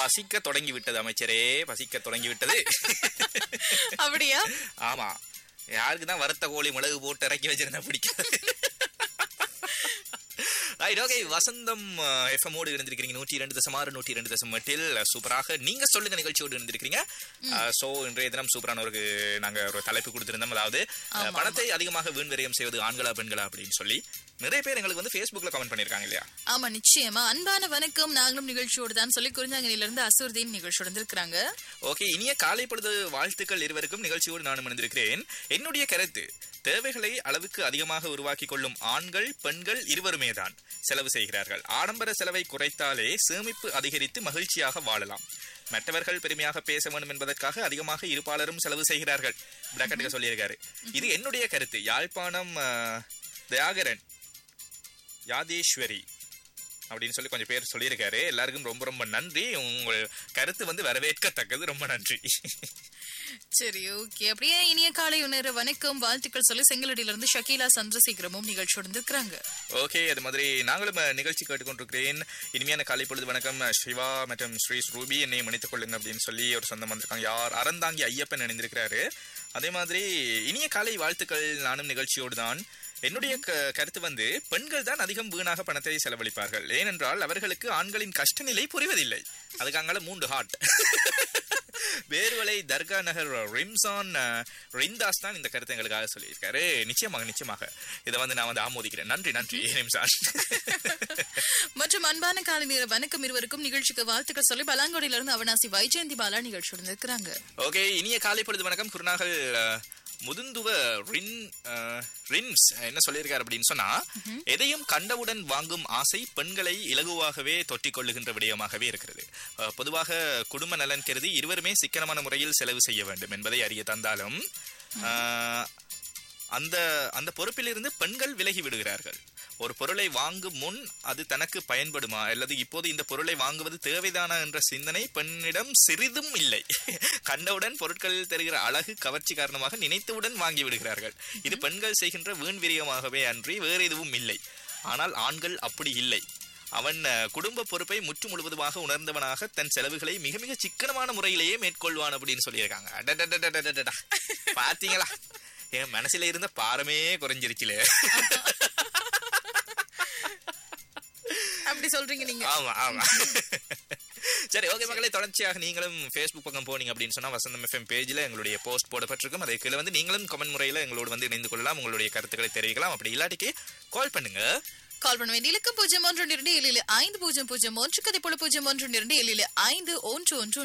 பசிக்க தொடங்கி விட்டது அமைச்சரே, பசிக்க தொடங்கி விட்டது. அப்படியா? ஆமா, யாருக்குதான் வறுத்த கோழி மிளகு போட்டு இறக்கி வச்சிருந்தா பிடிக்காது. வசந்தம் எஃப்எம்மோடு இருந்திருக்கீங்க 102.6 102.8 சூப்பராக நீங்க சொல்லுங்க நிகழ்ச்சியோடு இருந்திருக்கீங்க. சோ இன்றைய தினம் சூப்பரான நாங்க ஒரு தலைப்பு கொடுத்திருந்தோம். அதாவது பணத்தை அதிகமாக வீண் விரயம் செய்வது ஆண்களா பெண்களா அப்படின்னு சொல்லி நிறைய பேர் எங்களுக்கு வந்து Facebookல கமெண்ட் பண்ணிருக்காங்க இல்லையா? ஆமா, நிச்சயமா. அன்பான வணக்கம், நாங்களும் நிகழ்ச்சியோடு தான் சொல்லி குறிஞ்சாங்கனில இருந்து அசூர்தீன் நிகழ்ச்சியோடு இருந்திருக்காங்க. ஓகே, இனிய காலை பொழுது வாழ்த்துக்கள் இருவருக்கும். நிகழ்ச்சியோடு நானும் இணைந்திருக்கிறேன். என்னுடைய கருத்து, தேவைகளை அளவுக்கு அதிகமாக உருவாக்கி கொள்ளும் ஆண்கள் பெண்கள் இருவருமே தான் செலவு செய்கிறார்கள். ஆடம்பர செலவை குறைத்தாலே சேமிப்பு அதிகரித்து மகிழ்ச்சியாக வாழலாம். மற்றவர்கள் பெருமையாக பேச வேண்டும் என்பதற்காக அதிகமாக இருப்பாளரும் செலவு செய்கிறார்கள். பிராக்கெட்டுக்கு சொல்லியிருக்காரு. இது என்னுடைய கருத்து. யாழ்ப்பாணம் தயாகரன் யாதேஸ்வரி அப்படின்னு சொல்லி கொஞ்சம் பேர் சொல்லியிருக்காரு. எல்லாருக்கும் ரொம்ப ரொம்ப நன்றி. உங்கள் கருத்து வந்து வரவேற்கத்தக்கது. ரொம்ப நன்றி. சரி, ஓகே. அப்படியே இனிய காலை உணர வணக்கம் வாழ்த்துக்கள் சொல்லி செங்கலடியில இருந்து ஷக்கீலா சந்திரசேகரமும் நிகழ்ச்சியோடு இருந்திருக்காங்க. ஓகே, அது மாதிரி நாங்களும் நிகழ்ச்சி கேட்டுக்கொண்டிருக்கிறேன். இனிமையான காலை பொழுது வணக்கம். சிவா மற்றும் ஸ்ரீ ரூபி என்னை மன்னித்துக் கொள்ளுங்க அப்படின்னு சொல்லி ஒரு சொந்தம் வந்திருக்காங்க. யார் அறந்தாங்கி ஐயப்பன் இணைந்திருக்கிறாரு. அதே மாதிரி இனிய காலை வாழ்த்துக்கள். நானும் நிகழ்ச்சியோடு தான். என்னுடைய கருத்து வந்து பெண்கள் தான் அதிகம் வீணாக பணத்தை செலவழிப்பார்கள். ஏனென்றால் அவர்களுக்கு ஆண்களின் கஷ்ட நிலை புரிவதில்லை. அதுக்காக 3 ஹார்ட். வேறுவலை தர்கா நகர் ரிம்சான் ரிந்தாஸ் தான் இந்த கருத்தை எங்களுக்காக சொல்லியிருக்காரு. நிச்சயமாக நிச்சயமாக இதை வந்து நான் வந்து ஆமோதிக்கிறேன். நன்றி நன்றி ரிம்சான். மற்றும் அன்பான காலை நேர வணக்கம் இருவருக்கும். நிகழ்ச்சிக்கு வாழ்த்துக்கள் சொல்லி பலாங்கோடியில இருந்து அவனாசி வைஜெயந்தி பாலா நிகழ்ச்சியோடு இருக்கிறாங்க. ஓகே, இனிய காலை பொழுது வணக்கம். குருநாகல் முதுந்துவ ரின்ஸ் என்ன சொல்லியிருக்காரு அப்படின்னு சொன்னா, எதையும் கண்டவுடன் வாங்கும் ஆசை பெண்களை இலகுவாகவே தொட்டிக் கொள்ளுகின்ற விடயமாகவே இருக்கிறது. பொதுவாக குடும்ப நலன் கருதி இருவருமே சிக்கனமான முறையில் செலவு செய்ய வேண்டும் என்பதை அறிய தந்தாலும் அந்த பொறுப்பிலிருந்து பெண்கள் விலகி விடுகிறார்கள். ஒரு பொருளை வாங்கும் முன் அது தனக்கு பயன்படுமா அல்லது இப்போது இந்த பொருளை வாங்குவது தேவைதானா என்ற சிந்தனை பெண்ணிடம் சிறிதும் இல்லை. கண்டவுடன் பொருட்களில் தெரிகிற அழகு கவர்ச்சி காரணமாக நினைத்தவுடன் வாங்கி விடுகிறார்கள். இது பெண்கள் செய்கின்ற வீண் விரயமாகவே அன்றி வேறு எதுவும் இல்லை. ஆனால் ஆண்கள் அப்படி இல்லை. அவன் குடும்ப பொறுப்பை முற்று முழுவதுமாக உணர்ந்தவனாக தன் செலவுகளை மிக மிக சிக்கனமான முறையிலேயே மேற்கொள்வான் அப்படின்னு சொல்லியிருக்காங்க. பாத்தீங்களா, என் மனசுல இருந்த பாரமே குறைஞ்சிருச்சுல. அப்படி சொல்றீங்க நீங்க? ஆமா ஆமா. சரி, ஓகே மக்களை, தொடர்ச்சியாக நீங்களும் Facebook பக்கம் போனீங்க அப்படின்னு சொன்னா வசந்தம் FM பேஜ்ல எங்களுடைய போஸ்ட் போடப்பட்டிருக்கும். அதை கீழே வந்து நீங்களும் கமெண்ட் முறையில எங்களோடு வந்து இணைந்து கொள்ளலாம். உங்களுடைய கருத்துக்களை தெரிவிக்கலாம். அப்படி இல்லாட்டிக்கு கால் பண்ணுங்க. கால் பண்ண வேண்டிய இலக்கம் 0127750001 கதை போல 01277511